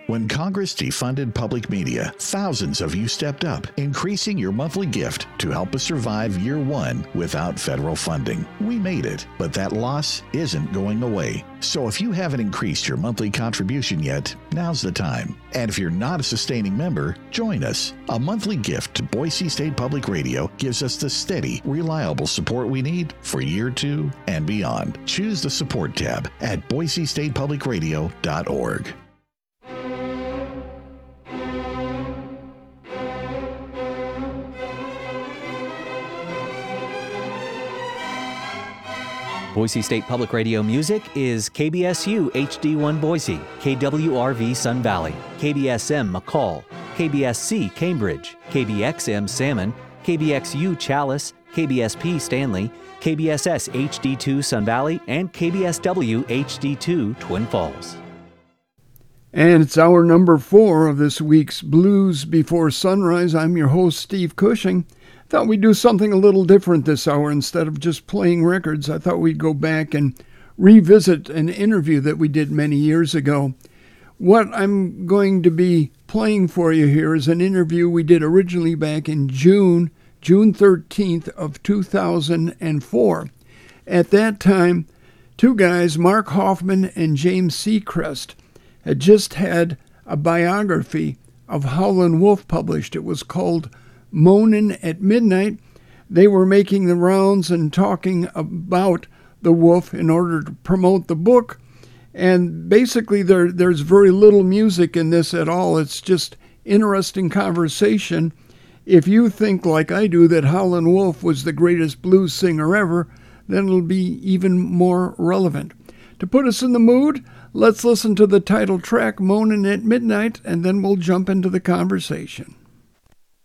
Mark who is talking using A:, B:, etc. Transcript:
A: When Congress defunded public media, thousands of you stepped up, increasing your monthly gift to help us survive year one without federal funding. We made it, but that loss isn't going away. So if you haven't increased your monthly contribution yet, now's the time. And if you're not a sustaining member, join us. A monthly gift to Boise State Public Radio gives us the steady, reliable support we need for year two and beyond. Choose the support tab at boisestatepublicradio.org.
B: Boise State Public Radio music is KBSU HD1 Boise, KWRV Sun Valley, KBSM McCall, KBSC Cambridge, KBXM Salmon, KBXU Chalice, KBSP Stanley, KBSS HD2 Sun Valley, and KBSW HD2 Twin Falls.
C: And it's hour number 4 of this week's Blues Before Sunrise. I'm your host, Steve Cushing. Thought we'd do something a little different this hour. Instead of just playing records, I thought we'd go back and revisit an interview that we did many years ago. What I'm going to be playing for you here is an interview we did originally back in June 13th of 2004. At that time, two guys, Mark Hoffman and James Seacrest, had just had a biography of Howlin' Wolf published. It was called Moanin' at Midnight. They were making the rounds and talking about the Wolf in order to promote the book. And basically there's very little music in this at all. It's just interesting conversation. If you think, like I do, that Howlin' Wolf was the greatest blues singer ever, then it'll be even more relevant. To put us in the mood, let's listen to the title track, Moanin' at Midnight, and then we'll jump into the conversation.